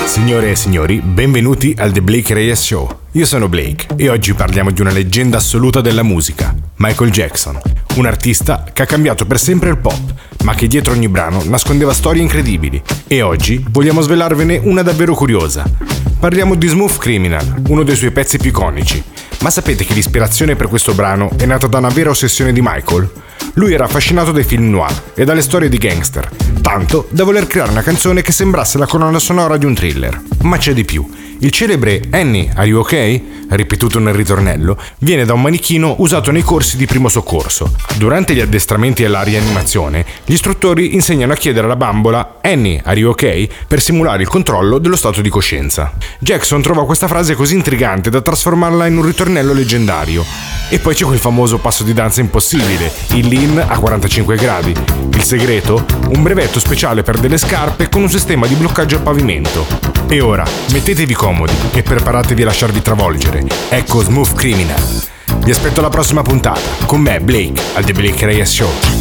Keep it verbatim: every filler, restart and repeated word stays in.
Signore e signori, benvenuti al The Blake Reyes Show. Io sono Blake e oggi parliamo di una leggenda assoluta della musica, Michael Jackson, un artista che ha cambiato per sempre il pop, ma che dietro ogni brano nascondeva storie incredibili. E oggi vogliamo svelarvene una davvero curiosa. Parliamo di Smooth Criminal, uno dei suoi pezzi più iconici. Ma sapete che l'ispirazione per questo brano è nata da una vera ossessione di Michael? Lui era affascinato dai film noir e dalle storie di gangster, tanto da voler creare una canzone che sembrasse la colonna sonora di un thriller. Ma c'è di più. Il celebre Annie, are you ok? Ripetuto nel ritornello, viene da un manichino usato nei corsi di primo soccorso. Durante gli addestramenti e la rianimazione, gli istruttori insegnano a chiedere alla bambola Annie, are you ok? Per simulare il controllo dello stato di coscienza. Jackson trova questa frase così intrigante da trasformarla in un ritornello leggendario. E poi c'è quel famoso passo di danza impossibile, il lean a quarantacinque gradi. Il segreto? Un brevetto speciale per delle scarpe con un sistema di bloccaggio al pavimento. E ora, mettetevi comodi e preparatevi a lasciarvi travolgere. Ecco Smooth Criminal. Vi aspetto alla prossima puntata, con me, Blake, al The Blake Reyes Show.